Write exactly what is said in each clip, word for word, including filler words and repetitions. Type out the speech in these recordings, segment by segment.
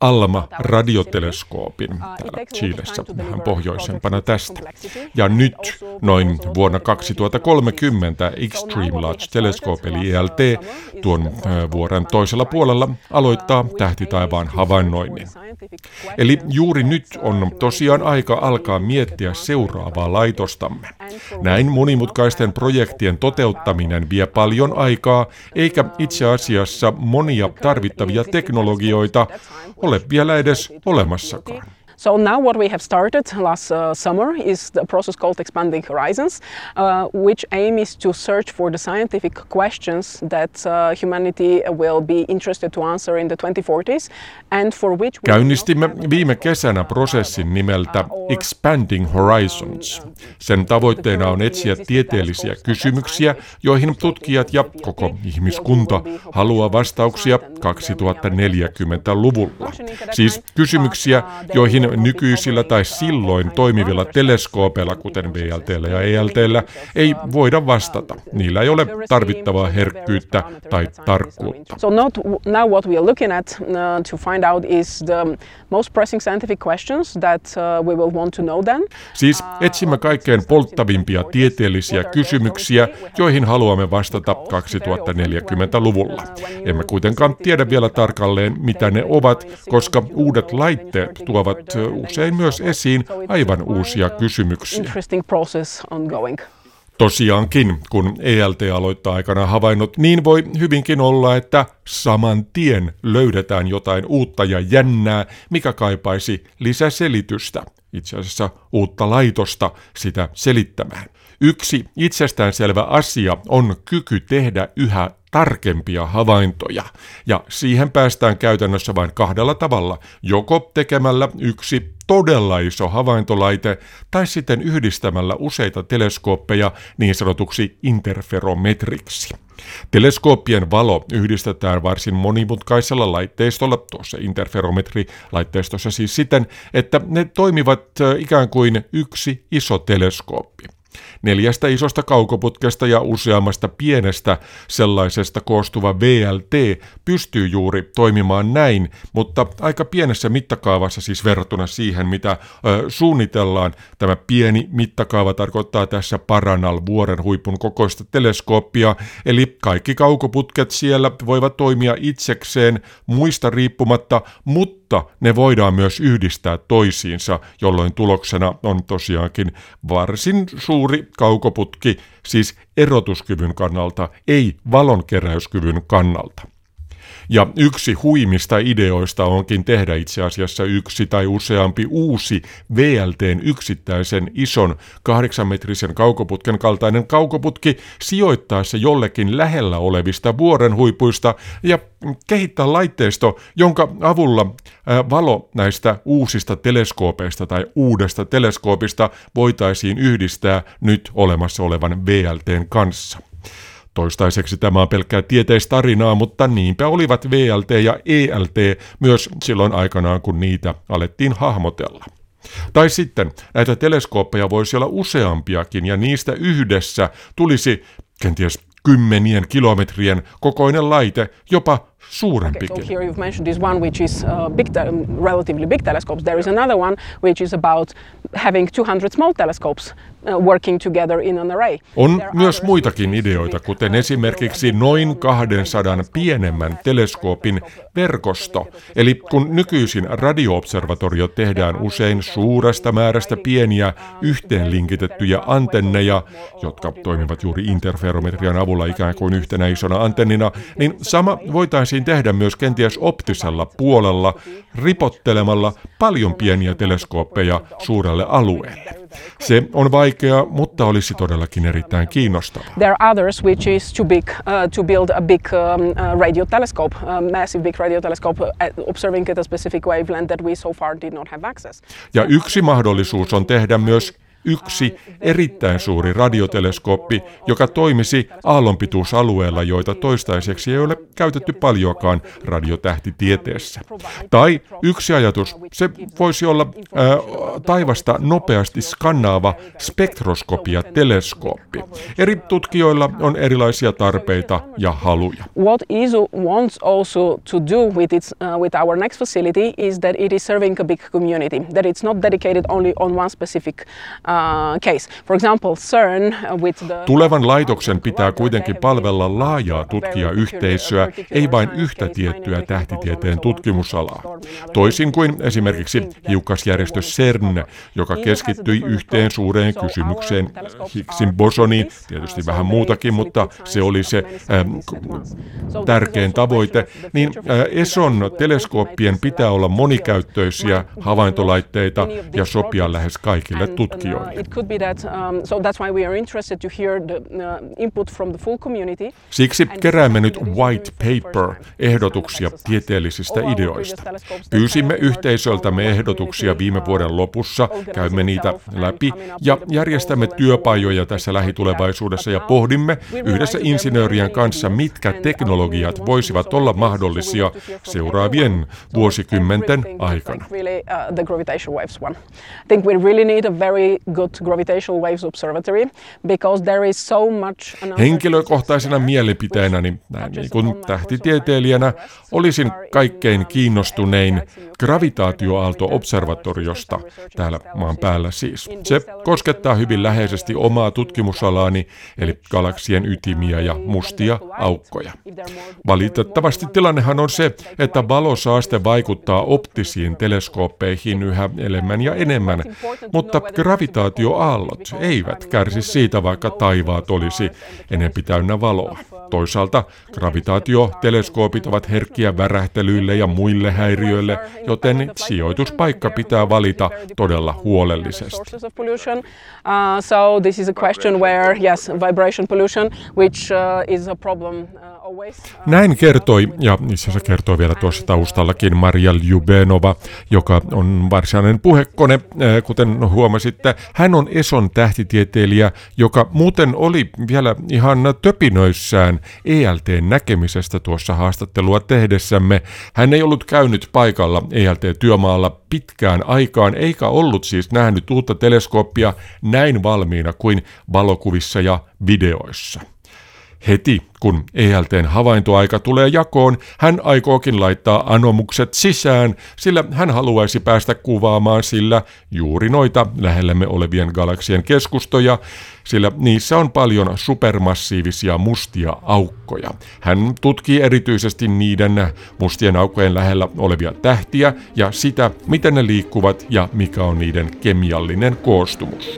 ALMA-radioteleskoopin täällä Chilessä vähän pohjoisempana tästä. Ja nyt noin vuonna kaksituhattakolmekymmentä Extreme Large Telescope eli E L T tuon vuoden toisella puolella aloittaa tähtitaivaan havainnoinnin. Eli juuri nyt on tosiaan aika alkaa miettiä seuraavaa laitostamme. Näin monimutkaisten projektien toteuttaminen vie paljon aikaa, eikä itse asiassa monia tarvittavia teknologioita ole vielä edes olemassakaan. So now what we have started last uh, summer is the process called Expanding Horizons, uh, which aim is to search for the scientific questions that uh, humanity will be interested to answer in the twenty forties, and for which we Käynnistimme viime kesänä prosessin nimeltä Expanding Horizons. Sen tavoitteena on etsiä tieteellisiä kysymyksiä, joihin tutkijat ja koko ihmiskunta haluaa vastauksia kaksituhattaneljäkymmentäluvulla. Siis kysymyksiä, joihin nykyisillä tai silloin toimivilla teleskoopeilla, kuten V L T:llä ja E L T:llä, ei voida vastata. Niillä ei ole tarvittavaa herkkyyttä tai tarkkuutta. So now what we are looking at uh, to find out is the most pressing scientific questions that uh, we will want to know then. Siis etsimme kaikkein polttavimpia tieteellisiä kysymyksiä, joihin haluamme vastata kaksituhattaneljäkymmentäluvulla. Emme kuitenkaan tiedä vielä tarkalleen, mitä ne ovat, koska uudet laitteet tuovat usein myös esiin aivan uusia kysymyksiä. Tosiaankin, kun E L T aloittaa aikana havainnot, niin voi hyvinkin olla, että saman tien löydetään jotain uutta ja jännää, mikä kaipaisi lisäselitystä, itse asiassa uutta laitosta sitä selittämään. Yksi itsestäänselvä asia on kyky tehdä yhä tarkempia havaintoja, ja siihen päästään käytännössä vain kahdella tavalla, joko tekemällä yksi todella iso havaintolaite tai sitten yhdistämällä useita teleskooppeja niin sanotuksi interferometriksi. Teleskooppien valo yhdistetään varsin monimutkaisella laitteistolla, tuossa interferometrilaitteistossa siis siten, että ne toimivat ikään kuin yksi iso teleskooppi. Neljästä isosta kaukoputkesta ja useammasta pienestä sellaisesta koostuva V L T pystyy juuri toimimaan näin, mutta aika pienessä mittakaavassa siis verrattuna siihen, mitä ö, suunnitellaan. Tämä pieni mittakaava tarkoittaa tässä Paranal-vuoren huipun kokoista teleskooppia, eli kaikki kaukoputket siellä voivat toimia itsekseen muista riippumatta, mutta ne voidaan myös yhdistää toisiinsa, jolloin tuloksena on tosiaankin varsin suuri kaukoputki, siis erotuskyvyn kannalta, ei valonkeräyskyvyn kannalta. Ja yksi huimista ideoista onkin tehdä itse asiassa yksi tai useampi uusi V L T:n yksittäisen ison kahdeksanmetrisen kaukoputken kaltainen kaukoputki, sijoittaa se jollekin lähellä olevista vuoren huipuista ja kehittää laitteisto, jonka avulla ää, valo näistä uusista teleskoopeista tai uudesta teleskoopista voitaisiin yhdistää nyt olemassa olevan V L T:n kanssa. Toistaiseksi tämä on pelkkää tieteistarinaa, mutta niinpä olivat V L T ja E L T myös silloin aikanaan, kun niitä alettiin hahmotella. Tai sitten näitä teleskooppeja voisi olla useampiakin ja niistä yhdessä tulisi kenties kymmenien kilometrien kokoinen laite, jopa suurempikin. Okay, so here you've mentioned this one which is uh, big te- relatively big telescopes. There is another one which is about having two hundred small telescopes uh, working together in an array. On myös muitakin ideoita, kuten esimerkiksi noin kahdensadan pienemmän teleskoopin verkosto. Eli kun nykyisin radio-observatoriot tehdään usein suuresta määrästä pieniä yhteenlinkitettyjä antenneja, jotka toimivat juuri interferometrian avulla ikään kuin yhtenä isona antennina, niin sama voitaisiin tehdä myös kenties optisella puolella ripottelemalla paljon pieniä teleskooppeja suurelle alueelle. Se on vaikeaa, mutta olisi todellakin erittäin kiinnostavaa. There are others which is too big uh, to build a big um, uh, radio telescope, a massive big radio telescope uh, observing at a specific wavelength that we so far did not have access. Ja yksi mahdollisuus on tehdä myös yksi erittäin suuri radioteleskooppi, joka toimisi aallonpituusalueella, joita toistaiseksi ei ole käytetty paljoakaan radiotähtitieteessä. Tai yksi ajatus, se voisi olla ää, taivasta nopeasti skannaava spektroskopia-teleskooppi. Eri tutkijoilla on erilaisia tarpeita ja haluja. What E S O wants also to do with its uh, with our next facility is that it is serving a big community, that it's not dedicated only on one specific uh, case. For example, CERN with the Tulevan laitoksen pitää kuitenkin palvella laajaa tutkijayhteisöä, ei vain yhtä tiettyä tähtitieteen tutkimusalaa. Toisin kuin esimerkiksi hiukkasjärjestö CERN, joka keskittyi yhteen suureen kysymykseen, Higgsin bosoniin, tietysti vähän muutakin, mutta se oli se ähm, tärkein tavoite, niin äh, E S O:n teleskooppien pitää olla monikäyttöisiä havaintolaitteita ja sopia lähes kaikille tutkijoille. Siksi keräämme nyt white paper, ehdotuksia tieteellisistä ideoista. Pyysimme yhteisöltämme ehdotuksia viime vuoden lopussa, käymme niitä läpi ja järjestämme työpajoja tässä lähitulevaisuudessa ja pohdimme yhdessä insinöörien kanssa, mitkä teknologiat voisivat olla mahdollisia seuraavien vuosikymmenten aikana. Henkilökohtaisena mielipiteenäni, näin niin kuin tähtitieteilijänä, olisin kaikkein kiinnostunein gravitaatioaalto-observatoriosta täällä maan päällä siis. Se koskettaa hyvin läheisesti omaa tutkimusalaani, eli galaksien ytimiä ja mustia aukkoja. Valitettavasti tilannehan on se, että valosaaste vaikuttaa optisiin teleskooppeihin yhä enemmän ja enemmän, mutta gravitaatioaallot eivät kärsi siitä, vaikka taivaat olisi enempi täynnä valoa. Toisaalta gravitaatioteleskoopit ovat herkkiä värähtelyille ja muille häiriöille, joten sijoituspaikka pitää valita todella huolellisesti. Näin kertoi, ja itse asiassa kertoi vielä tuossa taustallakin Marija Ljubenova, joka on varsinainen puhekone, kuten huomasitte. Hän on E S O:n tähtitieteilijä, joka muuten oli vielä ihan töpinöissään E L T:n näkemisestä tuossa haastattelua tehdessämme. Hän ei ollut käynyt paikalla E L T-työmaalla pitkään aikaan, eikä ollut siis nähnyt uutta teleskooppia näin valmiina kuin valokuvissa ja videoissa. Heti kun E L T:n havaintoaika tulee jakoon, hän aikookin laittaa anomukset sisään, sillä hän haluaisi päästä kuvaamaan sillä juuri noita lähellämme olevien galaksien keskustoja, sillä niissä on paljon supermassiivisia mustia aukkoja. Hän tutkii erityisesti niiden mustien aukkojen lähellä olevia tähtiä ja sitä, miten ne liikkuvat ja mikä on niiden kemiallinen koostumus.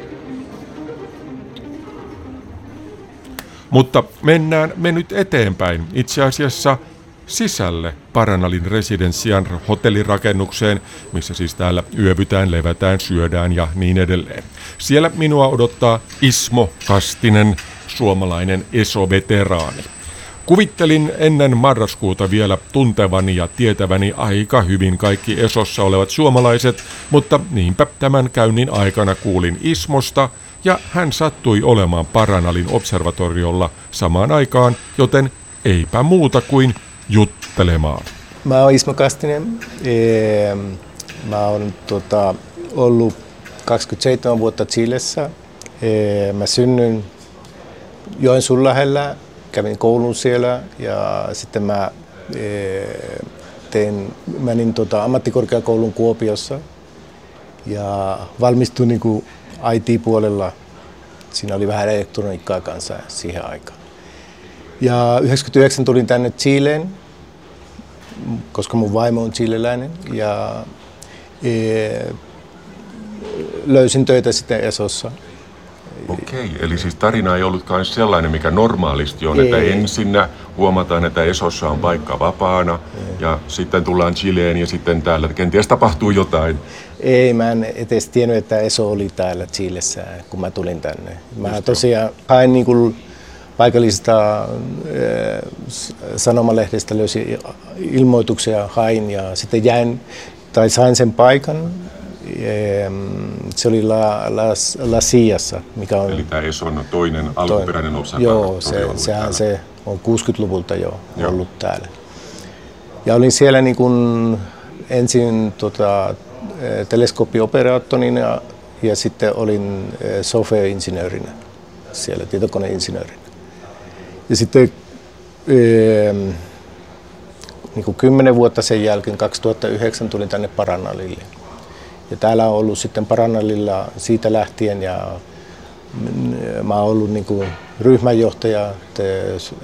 Mutta mennään me nyt eteenpäin, itse asiassa sisälle Paranalin Residenssian hotellirakennukseen, missä siis täällä yövytään, levätään, syödään ja niin edelleen. Siellä minua odottaa Ismo Kastinen, suomalainen E S O-veteraani. Kuvittelin ennen marraskuuta vielä tuntevani ja tietäväni aika hyvin kaikki E S O:ssa olevat suomalaiset, mutta niinpä tämän käynnin aikana kuulin Ismosta, ja hän sattui olemaan Paranalin observatoriolla samaan aikaan, joten eipä muuta kuin juttelemaan. Mä oon Ismo Kastinen. Mä oon tota, ollut kaksikymmentäseitsemän vuotta Chilessä. Mä synnyin Joensuun lähellä, kävin koulun siellä ja sitten mä tein, menin tota, ammattikorkeakoulun Kuopiossa ja valmistuin niin kuin I T-puolella. Siinä oli vähän elektroniikkaa kanssa siihen aikaan. Ja yhdeksänkymmentäyhdeksän tulin tänne Chileen, koska mun vaimo on chileläinen. Ja e, löysin töitä sitten E S O:ssa. Okei, eli siis tarina ei ollutkaan sellainen, mikä normaalisti on, ei. Että ensin huomataan, että E S O:ssa on paikka vapaana ei. Ja sitten tullaan Chileen ja sitten täällä kenties tapahtuu jotain. Ei, mä en edes tiennyt, että E S O oli täällä Chilessä, kun mä tulin tänne. Mä Just tosiaan hain niin kuin paikallisesta äh, sanomalehdestä, löysin ilmoituksia, hain ja sitten jäin tai sain sen paikan Se oli La, La, La Siassa, mikä on... Eli tämä Eson toinen alkuperäinen observaattori. Joo, se, sehän se on kuusikymmentäluvulta jo joo. ollut täällä. Ja olin siellä niin kuin ensin tota, teleskooppioperaattorina ja, ja sitten olin software-insinöörinä siellä, tietokoneinsinöörinä. Ja sitten niin kuin kymmenen vuotta sen jälkeen, kaksituhattayhdeksän, tulin tänne Paranalille. Ja täällä on ollut sitten Paranalilla siitä lähtien ja mä oon ollut niin kuin ryhmänjohtaja, te,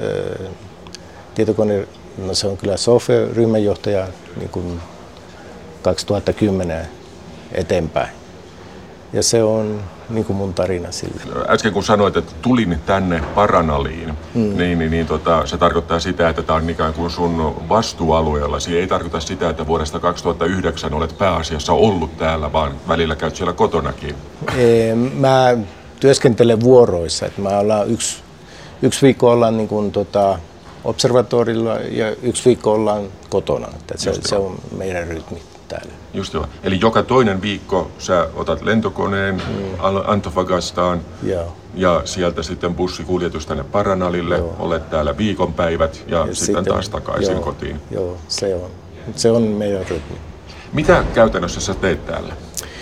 tietokone, no se on kyllä software-ryhmänjohtaja niin kuin kaksituhattakymmenen eteenpäin. Ja se on niin kuin mun tarina sille. Äsken kun sanoit, että tulin tänne Paranaliin, mm. niin, niin, niin tota, se tarkoittaa sitä, että tämä on ikään kuin sun vastuualueella. Se ei tarkoita sitä, että vuodesta kaksituhattayhdeksän olet pääasiassa ollut täällä, vaan välillä käyt siellä kotonakin. Ee, mä työskentelen vuoroissa. Että mä ollaan yksi, yksi viikko ollaan niin kuin, tota, observatorilla ja yksi viikko ollaan kotona. Että se, se on meidän rytmi täällä. Just joo. Eli joka toinen viikko sä otat lentokoneen mm. Antofagastaan joo. ja sieltä sitten bussikuljetus tänne Paranalille, joo. olet täällä viikonpäivät ja, ja sitten, sitten taas takaisin joo, kotiin. Joo, se on. Se on meidän rytmi. Mitä käytännössä sä teet täällä?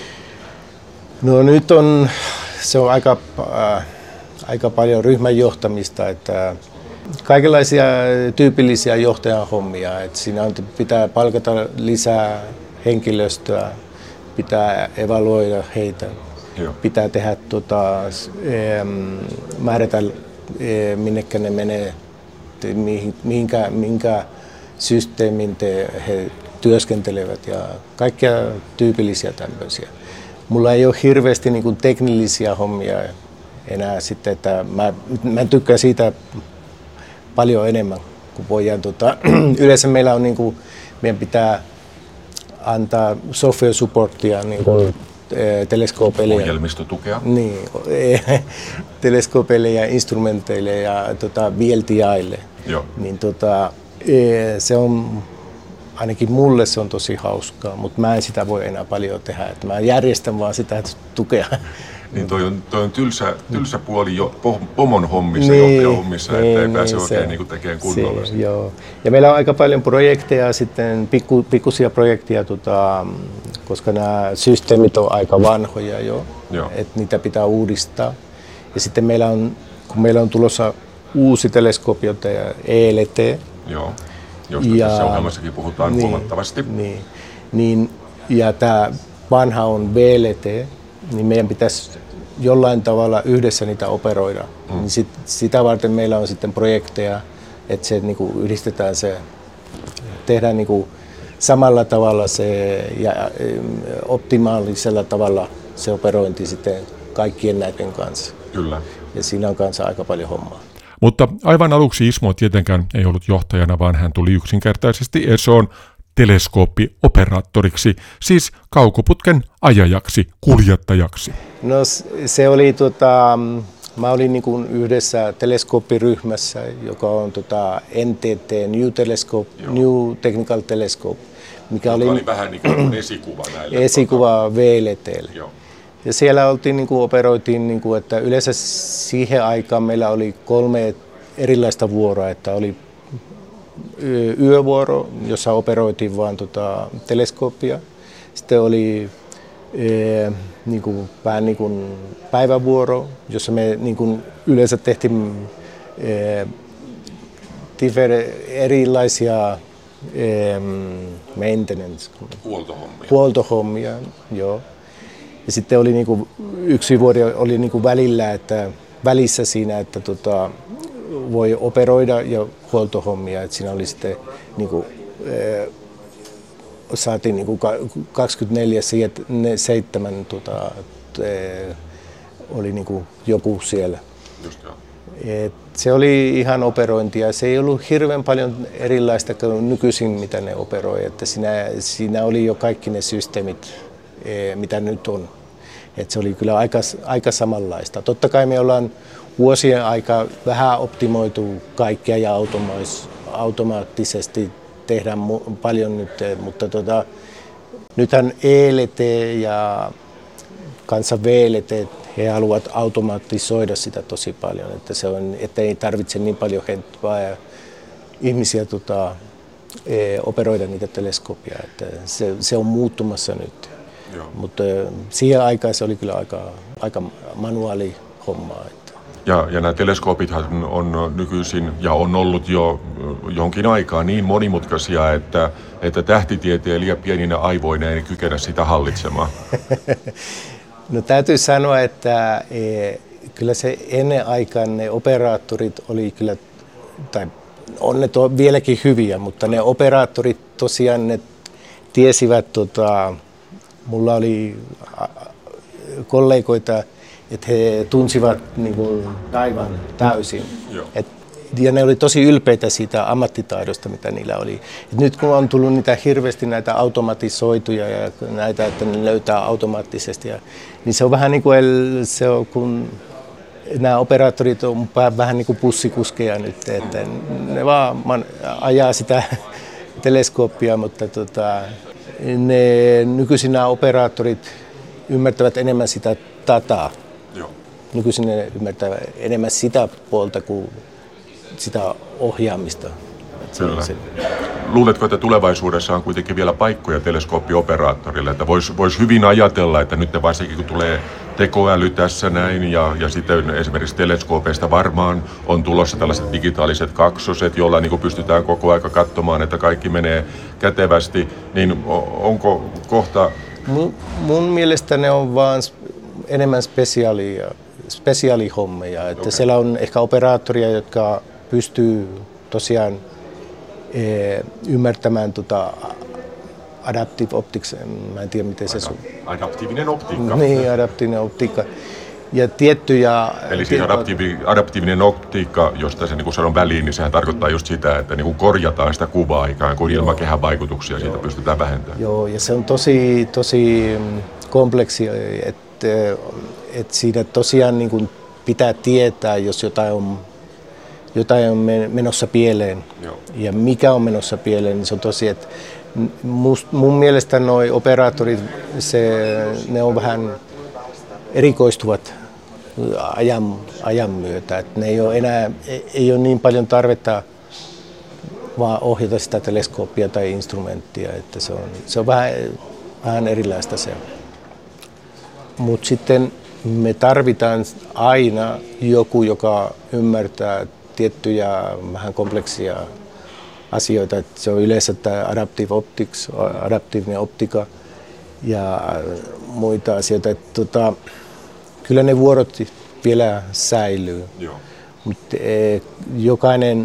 No nyt on, se on aika, äh, aika paljon ryhmän johtamista, että kaikenlaisia tyypillisiä johtajan hommia, että siinä on, pitää palkata lisää henkilöstöä, pitää evaluoida heitä, joo. pitää tehdä tota, määrätä minnekä ne menee, mihinkä, minkä systeemin te, he työskentelevät ja kaikkia tyypillisiä tämmöisiä. Mulla ei ole hirveästi niin kuin teknillisiä hommia enää sitten, että mä, mä tykkään siitä paljon enemmän, kun voidaan, tota, yleensä meillä on niin kuin, meidän pitää antaa software supportia niin kuin, e, teleskoopeille. Ohjelmistotukea. Niin, e, teleskoopeille ja instrumenteille ja tota, V L T I:lle. Joo. Niin tota, e, se on, ainakin mulle se on tosi hauskaa, mutta mä en sitä voi enää paljon tehdä. Että mä järjestän vaan sitä tukea. Niin toi on, toi on tylsä, tylsä puoli jo pomon hommissa, niin, johtajahommissa, niin, että ei niin, pääse niin, oikein niin tekemään kunnolla. Se, joo. Ja meillä on aika paljon projekteja, sitten pikku, pikkusia projekteja, tota, koska nämä systeemit on aika vanhoja jo, että niitä pitää uudistaa. Ja sitten meillä on, kun meillä on tulossa uusi teleskooppi, E L T. Joo, josta ja, tässä ohjelmassakin puhutaan niin, huomattavasti. Niin, niin, ja tämä vanha on V L T. Niin meidän pitäisi jollain tavalla yhdessä niitä operoida. Mm. Niin sit, sitä varten meillä on sitten projekteja, että se niinku yhdistetään se, tehdään niinku samalla tavalla se ja optimaalisella tavalla se operointi sitten kaikkien näiden kanssa. Kyllä. Ja siinä on kanssa aika paljon hommaa. Mutta aivan aluksi Ismo tietenkään ei ollut johtajana, vaan hän tuli yksinkertaisesti Esoon teleskooppioperaattoriksi, siis kaukoputken ajajaksi, kuljettajaksi. No se oli, tota, mä olin niin kuin yhdessä teleskooppiryhmässä, joka on tota N T T, New Telescope, Joo. New Technical Telescope, mikä oli, oli vähän niin kuin esikuva näille. Esikuva V L T:lle. Joo. Ja siellä oltiin, niin kuin operoitiin, niin kuin, että yleensä siihen aikaan meillä oli kolme erilaista vuoroa, että oli yövuoro, jossa operoitiin vain tota, teleskooppia. Sitten oli e, niin kuin, vähän niin kuin päivävuoro, jossa me niin kuin, yleensä tehtiin e, erilaisia e, maintenance, huoltohommia. huoltohommia joo. Ja sitten oli niin kuin, yksi vuori oli niin kuin välillä, että välissä siinä, että tota, voi operoida ja huoltohommia, että siinä oli sitten niinku, e, saatiin niinku kaksikymmentäneljä seitsemän tota, e, oli niinku joku siellä. Just joo. Et se oli ihan operointia. Se ei ollut hirveän paljon erilaista kuin nykyisin, mitä ne operoi. Että siinä, siinä oli jo kaikki ne systeemit, e, mitä nyt on. Et se oli kyllä aika, aika samanlaista. Totta kai me ollaan vuosien aikaa vähän optimoitu kaikkea ja automaattisesti tehdään paljon nyt, mutta tota, nythän E L T ja kanssa V L T, he haluavat automatisoida sitä tosi paljon, että, se on, että ei tarvitse niin paljon hentoa ja ihmisiä tota, e, operoida niitä teleskoopia, että se, se on muuttumassa nyt. Joo. Mutta siihen aikaan se oli kyllä aika, aika manuaali hommaa. Että. Ja, ja nämä teleskoopithan on nykyisin ja on ollut jo jonkin aikaa niin monimutkaisia, että, että tähtitieteilijä pieninä aivoina ei kykene sitä hallitsemaan. No täytyy sanoa, että e, kyllä se ennen aikaan ne operaattorit oli kyllä, tai on ne to, vieläkin hyviä, mutta ne operaattorit tosiaan ne tiesivät, tota, mulla oli kollegoita, että he tunsivat niin kuin taivaan täysin. Et, ja ne oli tosi ylpeitä siitä ammattitaidosta, mitä niillä oli. Et nyt kun on tullut niitä hirveästi näitä automatisoituja ja näitä, että ne löytää automaattisesti, ja, niin se on vähän niin kuin, se on, kun nämä operaattorit on vähän niin kuin pussikuskeja nyt, että ne vaan ajaa sitä teleskooppia, mutta tota, ne nykyisin nämä operaattorit ymmärtävät enemmän sitä dataa. Joo. Nykyisin ne ymmärtävät enemmän sitä puolta kuin sitä ohjaamista. Kyllä. Luuletko, että tulevaisuudessa on kuitenkin vielä paikkoja teleskooppioperaattorille, että voisi vois hyvin ajatella, että nyt varsinkin kun tulee tekoäly tässä näin ja, ja sitten esimerkiksi teleskoopeista varmaan on tulossa tällaiset digitaaliset kaksoset, joilla niin kuin pystytään koko aika katsomaan, että kaikki menee kätevästi, niin onko kohta... Mun, mun mielestä ne on vaan enemmän spesiaalia, spesiaalihommeja, että okay. Siellä on ehkä operaattoria, jotka pystyy tosiaan e, ymmärtämään tota adaptive optics, mä en tiedä miten se... Adaptiivinen optiikka. Niin, adaptiivinen optiikka. Ja tiettyjä... Eli siis adaptiivi, adaptiivinen optiikka, josta se niin sanon väliin, niin sehän tarkoittaa just sitä, että niin korjataan sitä kuvaa ikään kuin ilmakehän vaikutuksia, siitä pystytään vähentämään. Joo, ja se on tosi, tosi kompleksi, että, että siinä tosiaan niin kuin pitää tietää, jos jotain on, jotain on menossa pieleen. Joo. Ja mikä on menossa pieleen, niin se on tosi, että must, mun mielestä nuo operaattorit, se, ne on vähän erikoistuvat ajan, ajan myötä. Että ne ei ole enää ei ole niin paljon tarvetta vaan ohjata sitä teleskooppia tai instrumenttia. Että se on, se on vähän, vähän erilaista se. Mutta sitten me tarvitaan aina joku, joka ymmärtää tiettyjä vähän kompleksia asioita. Että se on yleensä tämä adaptive optics, adaptiivinen optiikka ja muita asioita. Että tota, kyllä ne vuorot vielä säilyy, mutta e, jokainen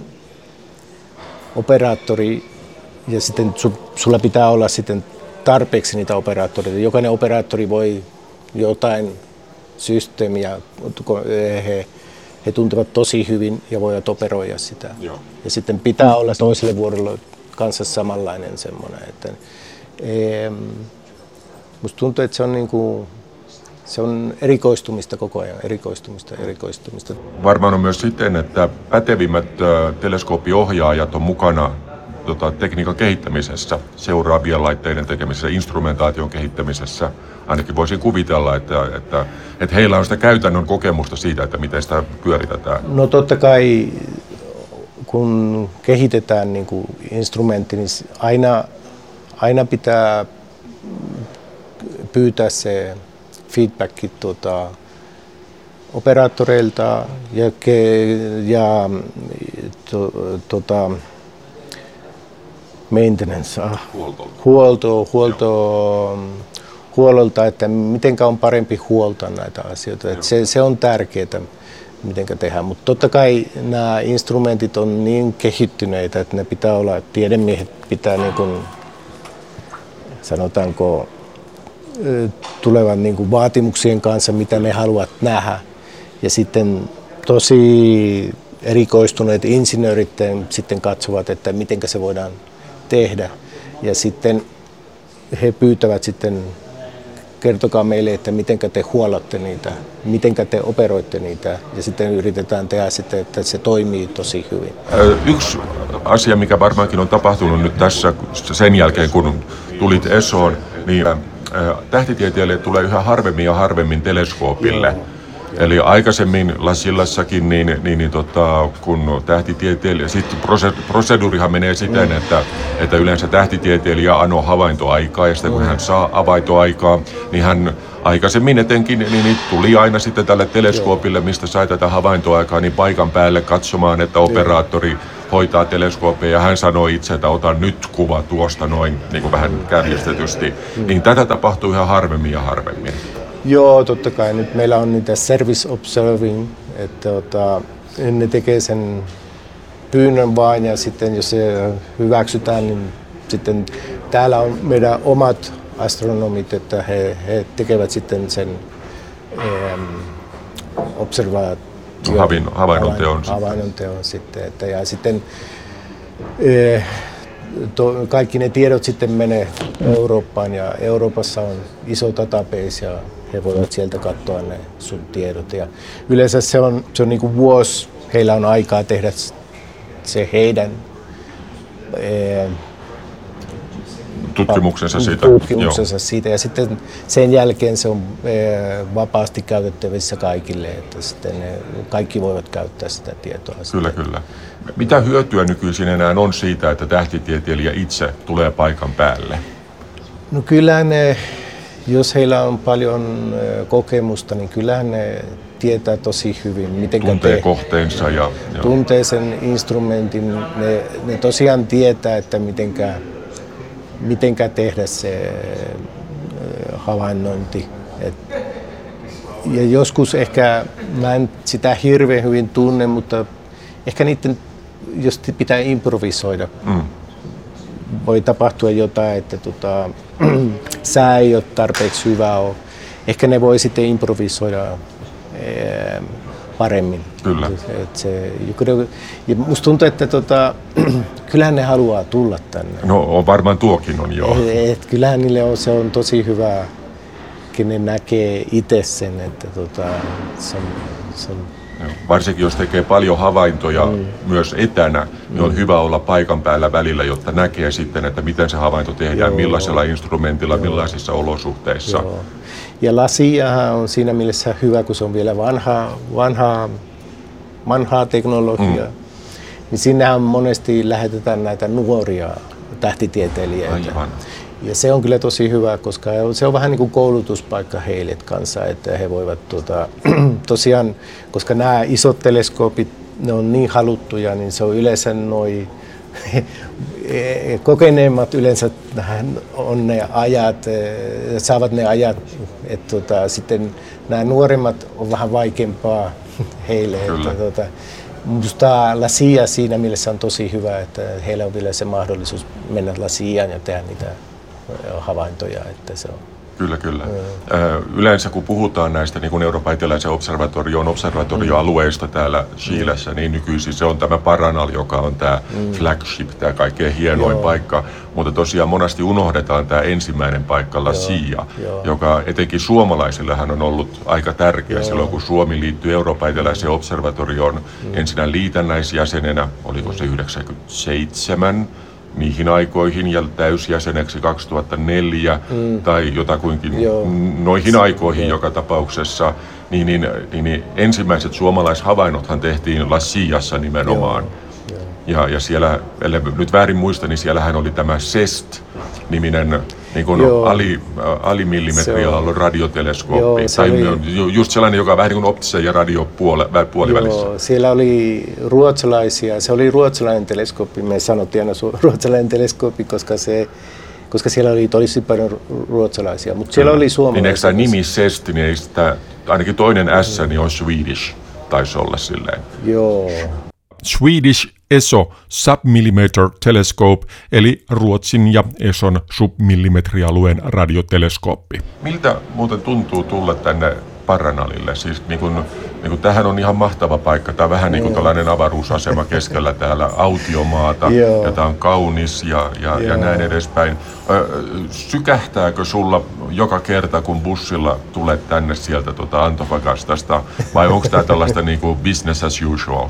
operaattori ja sitten su, sulla pitää olla sitten tarpeeksi niitä operaattoreita. Jokainen operaattori voi jotain systeemiä, he, he tuntevat tosi hyvin ja voivat operoida sitä. Joo. Ja sitten pitää olla toiselle vuorolle kanssa samanlainen semmoinen. Että, e, musta tuntuu, että se on niin kuin, se on erikoistumista koko ajan, erikoistumista, erikoistumista. Varmaan on myös siten, että pätevimmät teleskooppiohjaajat on mukana tota, tekniikan kehittämisessä, seuraavien laitteiden tekemisessä, instrumentaation kehittämisessä. Ainakin voisin kuvitella, että, että, että heillä on sitä käytännön kokemusta siitä, että miten sitä pyöritetään. No totta kai, kun kehitetään niin kuin instrumentti, niin aina, aina pitää pyytää se feedbackit tuota, operaattoreilta ja, ja to, tuota, maintenance, ah, huolto, huolto, huollolta, että miten on parempi huoltaa näitä asioita. Että se, se on tärkeää, miten tehdään. Mutta totta kai nämä instrumentit on niin kehittyneitä, että ne pitää olla, tiedemiehet pitää niin kuin, sanotaanko, tulevan niin kuin vaatimuksien kanssa, mitä ne haluavat nähdä. Ja sitten tosi erikoistuneet insinöörit sitten katsovat, että miten se voidaan tehdä. Ja sitten he pyytävät sitten, kertokaa meille, että miten te huollotte niitä, miten te operoitte niitä. Ja sitten yritetään tehdä sitten, että se toimii tosi hyvin. Yksi asia, mikä varmaankin on tapahtunut nyt tässä sen jälkeen, kun tulit Esoon, Niin, äh, tähtitieteilijät tulee yhä harvemmin ja harvemmin teleskoopille. Joo. Eli aikaisemmin Lasillassakin, niin, niin, niin tota, kun tähtitieteilijä, sitten proseduurihan menee siten, mm. että, että yleensä tähtitieteilijä anoo havaintoaikaa, ja sitten kun mm. hän saa havaintoaikaa, niin hän aikaisemmin etenkin niin, niin tuli aina sitten tälle teleskoopille, mistä sai tätä havaintoaikaa, niin paikan päälle katsomaan, että operaattori hoitaa teleskoopia, ja hän sanoi itse, että ota nyt kuva tuosta noin, niin kuin vähän kärjestetysti. Mm. Niin tätä tapahtuu ihan harvemmin ja harvemmin. Joo, totta kai. Nyt meillä on niitä service observing, että ota, ne tekee sen pyynnön vain, ja sitten jos se hyväksytään, niin sitten täällä on meidän omat astronomit, että he, he tekevät sitten sen ähm, observaation. Havainnon, havainnon teon. Havainnon teon sitten. Että, ja sitten äh, to, kaikki ne tiedot sitten menee Eurooppaan, ja Euroopassa on iso database, ja he voivat sieltä katsoa ne sun tiedot. Ja yleensä se on, se on niin kuin vuosi, heillä on aikaa tehdä se heidän äh, tutkimuksensa siitä. Tutkimuksensa siitä. Ja sitten sen jälkeen se on vapaasti käytettävissä kaikille, että sitten kaikki voivat käyttää sitä tietoa. Kyllä, sitten. Kyllä. Mitä hyötyä nykyisin enää on siitä, että tähtitieteilijä itse tulee paikan päälle? No kyllähän ne, jos heillä on paljon kokemusta, niin kyllähän ne tietää tosi hyvin, miten tuntee te, kohteensa ja, ja tuntee sen instrumentin. Ne, ne tosiaan tietää, että mitenkä mitenkä tehdä se havainnointi. Et, ja joskus ehkä, mä en sitä hirveän hyvin tunne, mutta ehkä niiden, jos pitää improvisoida, mm. voi tapahtua jotain, että tota, sää ei ole tarpeeksi hyvä ole. Ehkä ne voi sitten improvisoida ee, paremmin. Kyllä. Et se, ja musta tuntuu, että tota, kyllähän ne haluaa tulla tänne. No on varmaan tuokin on joo. Et, et, kyllähän niille on, se on tosi hyvä, kun ne näkee itse sen, että tota, se on, se on varsinkin jos tekee paljon havaintoja mm. myös etänä, niin on mm. hyvä olla paikan päällä välillä, jotta näkee sitten, että miten se havainto tehdään, joo, millaisella instrumentilla, joo, millaisissa olosuhteissa. Joo. Ja lasiahan on siinä mielessä hyvä, kun se on vielä vanhaa, vanhaa, vanhaa teknologiaa. Mm. Niin sinnehän monesti lähetetään näitä nuoria tähtitieteilijöitä. Aivan. Ja se on kyllä tosi hyvä, koska se on vähän niin kuin koulutuspaikka heille kanssa, että he voivat tuota, tosiaan, koska nämä isot teleskoopit, ne on niin haluttuja, niin se on yleensä noin kokeneemmat yleensä on ne ajat, saavat ne ajat, että tuota, sitten nämä nuoremmat on vähän vaikeampaa heille. Että, tuota, minusta Lasia siinä mielessä on tosi hyvä, että heillä on vielä se mahdollisuus mennä Lasiaan ja tehdä niitä havaintoja, että se on. Kyllä, kyllä. Mm. Yleensä kun puhutaan näistä niin kuin Euroopan eteläisen observatorion observatorioalueista täällä Chilessä, mm. niin nykyisin se on tämä Paranal, joka on tämä mm. flagship, tämä kaikkein hienoin Joo. paikka. Mutta tosiaan monesti unohdetaan tämä ensimmäinen paikka, Lasia, joka etenkin suomalaisillehan on ollut aika tärkeä Joo. silloin, kun Suomi liittyi Euroopan eteläiseen observatorioon mm. ensinnä liitännäisjäsenenä, oliko se yhdeksänkymmentäseitsemän, niihin aikoihin ja täysjäseneksi kaksituhattaneljä mm. tai jotakuinkin Joo. noihin aikoihin Joo. joka tapauksessa, niin, niin, niin, niin ensimmäiset suomalaishavainnothan tehtiin Lasiassa nimenomaan. Joo. Ja, ja siellä, ellei nyt väärin muista, niin siellähän oli tämä S E S T-niminen niin kuin ali, alimillimetriaalon radioteleskooppi. Joo, tai oli just sellainen, joka on vähän niin kuin optisen ja radiopuolivälissä. Joo, siellä oli ruotsalaisia. Se oli ruotsalainen teleskooppi. Me sanottiin aina ruotsalainen teleskooppi, koska, se, koska siellä oli tosi paljon ruotsalaisia. Mutta siellä oli suomalaisia. Niin eikö tämä nimi S E S T, niin ei sitä, ainakin toinen S niin on Swedish, taisi olla silleen. Joo. Swedish E S O Submillimeter Telescope, eli Ruotsin ja E S O:n submillimetrialueen radioteleskooppi. Miltä muuten tuntuu tulla tänne Paranalille? Siis niin kun, niin kun tämähän on ihan mahtava paikka. Tämä on vähän niin kuin tällainen avaruusasema keskellä täällä autiomaata. Ja tämä on kaunis ja, ja, ja näin edespäin. Ö, sykähtääkö sulla joka kerta, kun bussilla tulet tänne sieltä tuota Antofagastasta? Vai onko tämä tällaista niin kuin business as usual?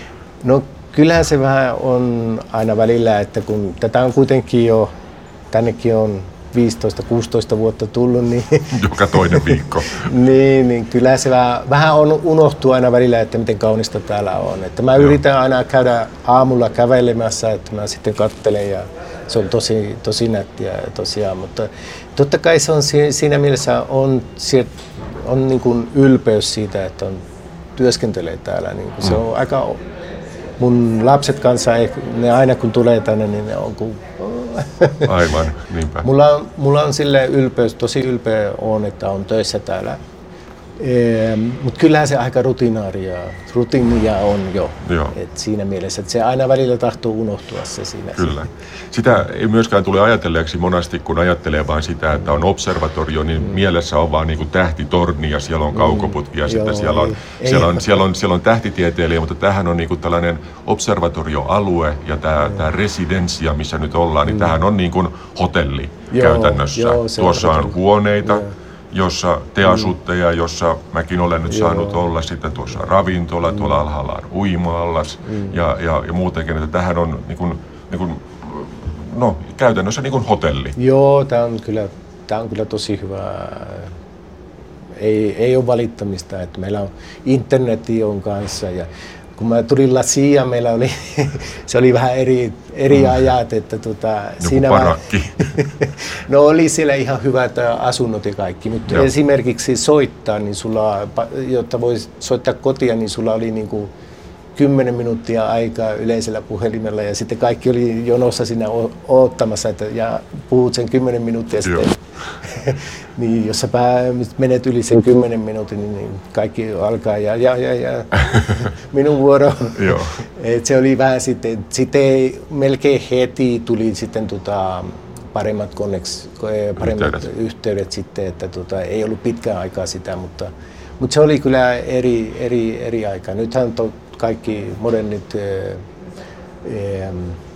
No kyllähän se vähän on aina välillä, että kun tätä on kuitenkin jo, tännekin on viisitoista kuusitoista vuotta tullut, niin, joka toinen viikko. niin, niin kyllä se vähän, vähän on unohtuu aina välillä, että miten kaunista täällä on. Että mä Joo. yritän aina käydä aamulla kävelemässä, että mä sitten katselen ja se on tosi, tosi nättiä tosiaan, mutta totta kai se on siinä mielessä on, on niin kuin ylpeys siitä, että on, työskentelee täällä. Niin kuin se on aika, mun lapset kanssa, ne aina kun tulee tänne, niin ne on kuin... Aivan, niinpä. Mulla on, mulla on sille ylpeys, tosi ylpeä on, että on töissä täällä. E, mutta kyllähän se aika rutinaaria, rutiinia on jo. Et siinä mielessä, että se aina välillä tahtoo unohtua se siinä. Kyllä. Sitä ei myöskään tule ajatelleeksi monasti, kun ajattelee vain sitä, että on observatorio, niin mm. mielessä on vaan niin kuin tähtitorni ja siellä on kaukoputki ja mm. sitten siellä on, ei, siellä, on, siellä, on, siellä on tähtitieteilijä, mutta tämähän on niin kuin tällainen observatorioalue ja tämä, mm. tämä residencia, missä nyt ollaan, niin mm. tämähän on niin kuin hotelli joo, käytännössä. Joo, Tuossa on, on huoneita. Joo. jossa te asutte ja jossa mäkin olen nyt Joo. saanut olla. Sitten tuossa ravintola, mm. tuolla alhaalla on uima-allas mm. ja, ja, ja muutenkin, että tämähän on niin kuin, niin kuin, no, käytännössä niin kuin hotelli. Joo, tämä on kyllä, tämä on kyllä tosi hyvä. Ei, ei ole valittamista, että meillä on internetti on kanssa ja kun mä tulin Lasiaan, meillä oli, se oli vähän eri, eri mm. ajat, että tota, siinä parakki. No oli siellä ihan hyvät asunnot ja kaikki, mutta Joo. esimerkiksi soittaa, niin sulla, jotta voisi soittaa kotia, niin sulla oli niin kuin kymmenen minuuttia aikaa yleisellä puhelimella ja sitten kaikki oli jonossa siinä odottamassa, että ja puhut sen kymmenen minuuttia sitten. Niin, jos sä menet yli sen kymmenen minuutin, niin kaikki alkaa ja, ja, ja, ja. minun vuoro. Et se oli vähän sitten, sitten melkein heti tuli sitten tota, paremmat, connects, paremmat yhteydet. yhteydet sitten, että tota, ei ollut pitkään aikaa sitä, mutta, mutta se oli kyllä eri, eri, eri aikaa. Nythän to, kaikki modernit eh, eh,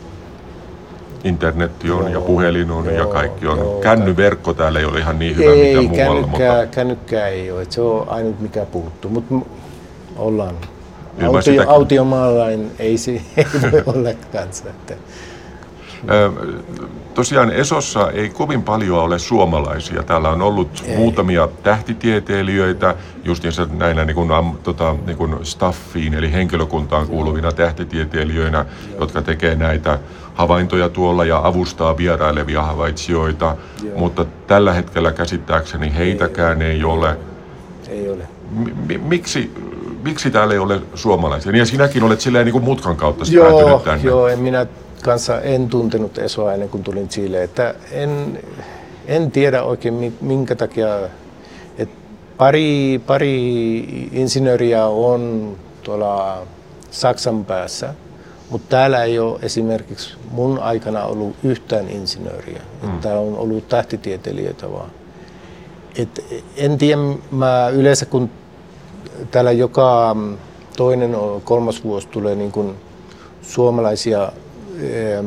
internetti on joo, ja puhelin on joo, ja kaikki on. Joo, Kännyverkko täällä ei ole ihan niin hyvä ei, mitä muualla. Kännykää, mutta... kännykkää ei ole, se on ainut mikä puuttuu, mutta ollaan. Autio, autiomaalla ei se ei voi olla kanssa. Että... Ö, tosiaan Esossa ei kovin paljon ole suomalaisia. Täällä on ollut ei. muutamia tähtitieteilijöitä, justiinsa näinä niin kuin, tota, niin kuin staffiin eli henkilökuntaan kuuluvina tähtitieteilijöinä, Joo. jotka tekee näitä havaintoja tuolla ja avustaa vierailevia havaitsijoita, Joo. mutta tällä hetkellä käsittääkseni heitäkään ei, ei ole. Ei ole. M- miksi, miksi täällä ei ole suomalaisia? Ja sinäkin olet silleen niin kuin mutkan kautta päätynyt tänne. Joo, en minä kanssa en tuntenut Esoa ennen kuin tulin Chileen. Että en, en tiedä oikein minkä takia. Et pari, pari insinööriä on tuolla Saksan päässä. Mutta täällä ei ole esimerkiksi mun aikana ollut yhtään insinööriä. Mm. Täällä on ollut tähtitieteilijöitä vaan. Et en tiedä, mä yleensä kun täällä joka toinen kolmas vuosi tulee niin kun suomalaisia ähm,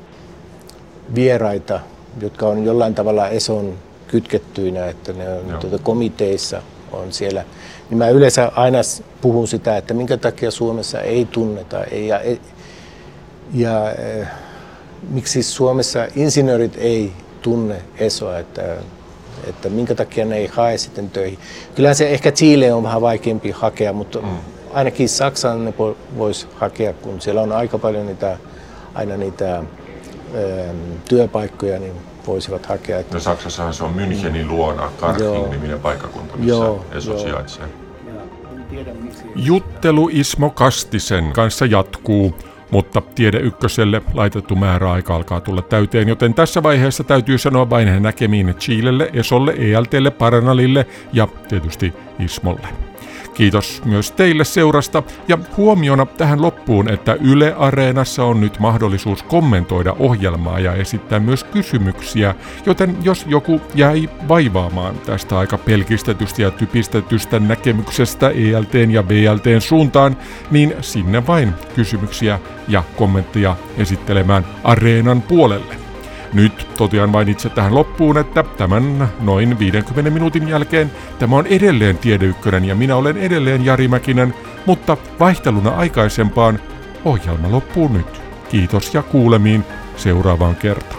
vieraita, jotka on jollain tavalla Eson kytkettyinä, että ne on tuota, komiteissa on siellä. Niin mä yleensä aina puhun sitä, että minkä takia Suomessa ei tunneta. Ei, ja, ei, ja äh, miksi Suomessa insinöörit ei tunne Esoa, että, että minkä takia ne ei hae sitten töihin. Kyllähän se ehkä Chile on vähän vaikeampi hakea, mutta mm. ainakin Saksaan ne voisi hakea, kun siellä on aika paljon niitä, aina niitä ö, työpaikkoja, niin voisivat hakea. No Saksassahan se on Münchenin luona, Karching-niminen paikkakunta, missä joo, Eso joo. sijaitsee. Juttelu Ismo Kastisen kanssa jatkuu, mutta Tiede Ykköselle laitettu määräaika alkaa tulla täyteen, joten tässä vaiheessa täytyy sanoa vain näkemiin Chilelle, Esolle, E L T:lle, Paranalille ja tietysti Ismolle. Kiitos myös teille seurasta ja huomiona tähän loppuun, että Yle Areenassa on nyt mahdollisuus kommentoida ohjelmaa ja esittää myös kysymyksiä, joten jos joku jäi vaivaamaan tästä aika pelkistetystä ja typistetystä näkemyksestä E L T:n ja B L T:n suuntaan, niin sinne vain kysymyksiä ja kommentteja esittelemään Areenan puolelle. Nyt totean vain itse tähän loppuun, että tämän noin viidenkymmenen minuutin jälkeen tämä on edelleen Tiede Ykkönen ja minä olen edelleen Jari Mäkinen, mutta vaihteluna aikaisempaan ohjelma loppuu nyt. Kiitos ja kuulemiin seuraavaan kertaan.